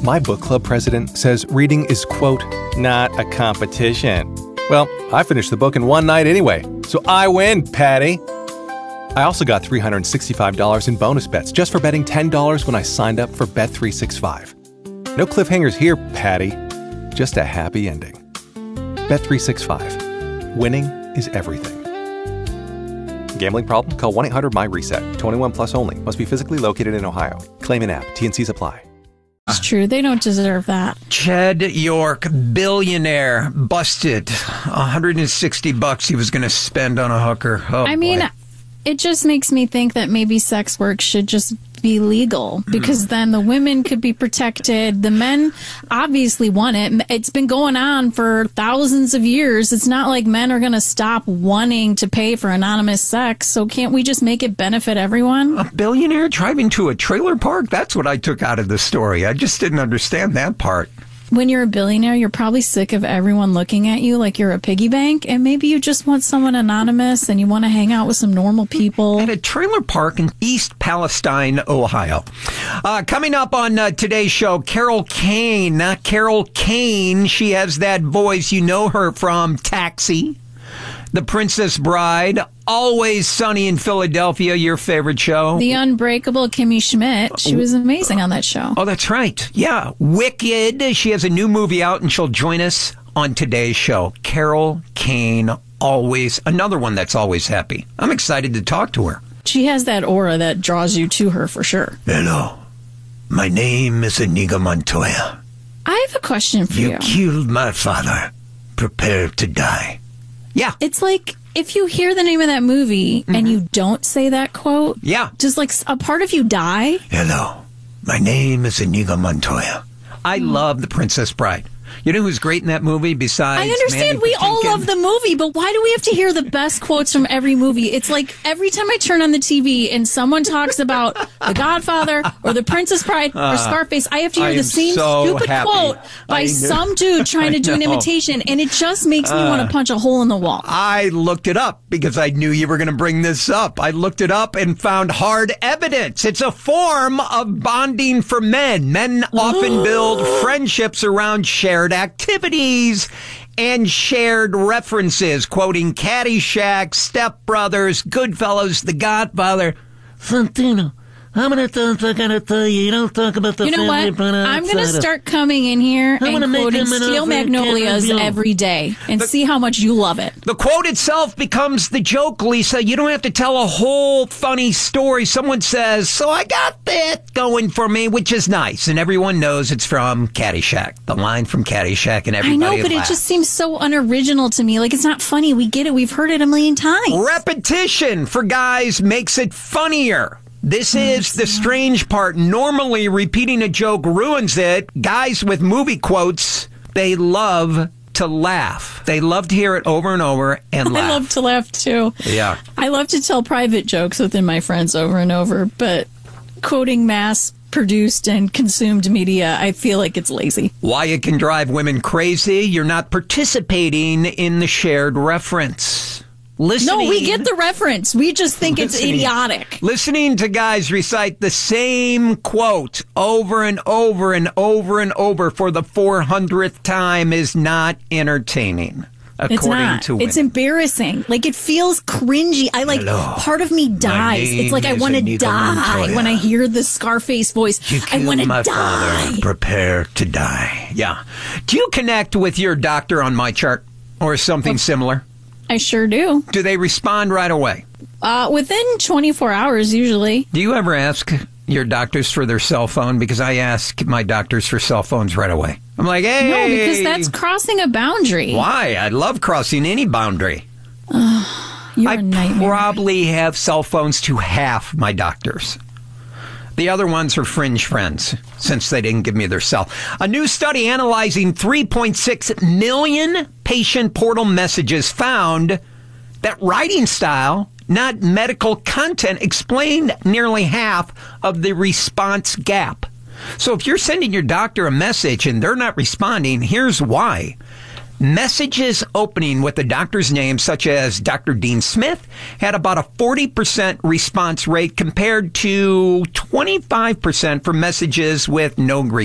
My book club president says reading is, quote, not a competition. Well, I finished the book in one night anyway, so I win, Patty. I also got $365 in bonus bets just for betting $10 when I signed up for Bet365. No cliffhangers here, Patty. Just a happy ending. Bet365. Winning is everything. Gambling problem? Call 1-800-MY-RESET. 21 plus only. Must be physically located in Ohio. Claim in app. T&Cs apply. It's true. They don't deserve that. Chad York, billionaire, busted. $160 he was going to spend on a hooker. Oh, I mean, boy. It just makes me think that maybe sex work should just be legal, because then the women could be protected. The men obviously want it. It's been going on for thousands of years. It's not like men are going to stop wanting to pay for anonymous sex. So can't we just make it benefit everyone? A billionaire driving to a trailer park? That's what I took out of the story. I just didn't understand that part. When you're a billionaire, you're probably sick of everyone looking at you like you're a piggy bank, and maybe you just want someone anonymous and you want to hang out with some normal people. At a trailer park in East Palestine, Ohio. Coming up on today's show, Carol Kane. Not Carol Kane. She has that voice. You know her from Taxi, The Princess Bride, Always Sunny in Philadelphia, your favorite show. The Unbreakable Kimmy Schmidt. She was amazing on that show. Oh, that's right. Yeah. Wicked. She has a new movie out, and she'll join us on today's show. Carol Kane, always. Another one that's always happy. I'm excited to talk to her. She has that aura that draws you to her for sure. Hello. My name is Inigo Montoya. I have a question for you. You killed my father. Prepare to die. Yeah. It's like if you hear the name of that movie and you don't say that quote, does like a part of you die? Hello, my name is Inigo Montoya. I love The Princess Bride. You know who's great in that movie besides I understand Mandy we all love the movie, but why do we have to hear the best quotes from every movie? It's like every time I turn on the TV and someone talks about The Godfather or The Princess Bride or Scarface, I have to hear the same stupid quote by some dude trying to do an imitation, and it just makes me want to punch a hole in the wall. I looked it up because I knew you were going to bring this up. I looked it up and found hard evidence. It's a form of bonding for men. Men often build friendships around shared activities and shared references, quoting Caddyshack, Step Brothers, Goodfellas, The Godfather. Santino, I'm going to tell you, you don't talk about the You know family. what? I'm going to start coming in here and quoting Steel Magnolias every day and see how much you love it. The quote itself becomes the joke, Lisa. You don't have to tell a whole funny story. Someone says, so I got that going for me, which is nice. And everyone knows it's from Caddyshack. The line from Caddyshack, and everybody I know, but laughs. it just seems so unoriginal to me. Like, it's not funny. We get it. We've heard it a million times. Repetition for guys makes it funnier. This is the strange part. Normally, repeating a joke ruins it. Guys with movie quotes, they love to laugh. They love to hear it over and over and laugh. I love to laugh, too. Yeah. I love to tell private jokes within my friends over and over, but quoting mass-produced and consumed media, I feel like it's lazy. Why it can drive women crazy? You're not participating in the shared reference. Listening, no, we get the reference. We just think it's idiotic. Listening to guys recite the same quote over and over and over and over for the 400th time is not entertaining, according to women. It's embarrassing. Like, it feels cringy. Part of me dies. It's like I want to die when I hear the Scarface voice. I want to die. Father. Prepare to die. Yeah. Do you connect with your doctor on My Chart or something similar? I sure do. Do they respond right away? Within 24 hours, usually. Do you ever ask your doctors for their cell phone? Because I ask my doctors for cell phones right away. I'm like, hey. No, because that's crossing a boundary. Why? I love crossing any boundary. You're a nightmare. I probably have cell phones to half my doctors. The other ones are fringe friends, since they didn't give me their cell. A new study analyzing 3.6 million patient portal messages found that writing style, not medical content, explained nearly half of the response gap. So if you're sending your doctor a message and they're not responding, here's why. Messages opening with the doctor's name, such as Dr. Dean Smith, had about a 40% response rate compared to 25% for messages with no green.